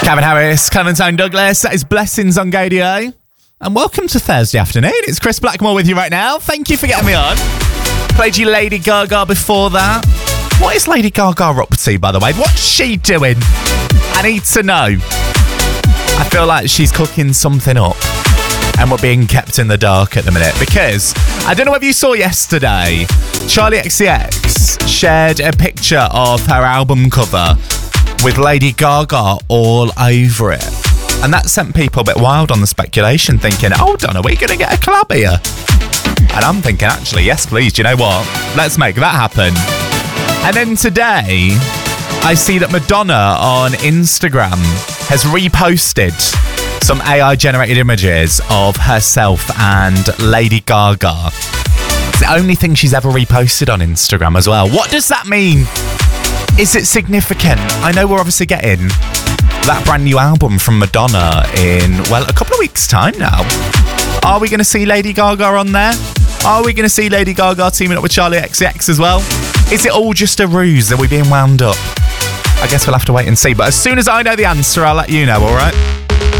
Calvin Harris, Clementine Douglas, that is Blessings on Gadio. And welcome to Thursday afternoon. It's Chris Blackmore with you right now. Thank you for getting me on. Played you Lady Gaga before that. What is Lady Gaga up to, by the way? What's she doing? I need to know. I feel like she's cooking something up and we're being kept in the dark at the minute because I don't know whether you saw yesterday, Charlie XCX shared a picture of her album cover with Lady Gaga all over it. And that sent people a bit wild on the speculation, thinking, hold on, are we going to get a collab here? And I'm thinking, actually, yes, please. Do you know what? Let's make that happen. And then today, I see that Madonna on Instagram has reposted some AI-generated images of herself and Lady Gaga. It's the only thing she's ever reposted on Instagram as well. What does that mean? Is it significant? I know we're obviously getting that brand new album from Madonna in, well, a couple of weeks' time now. Are we going to see Lady Gaga on there? Are we going to see Lady Gaga teaming up with Charlie XCX as well? Is it all just a ruse? Are we being wound up? I guess we'll have to wait and see. But as soon as I know the answer, I'll let you know, all right?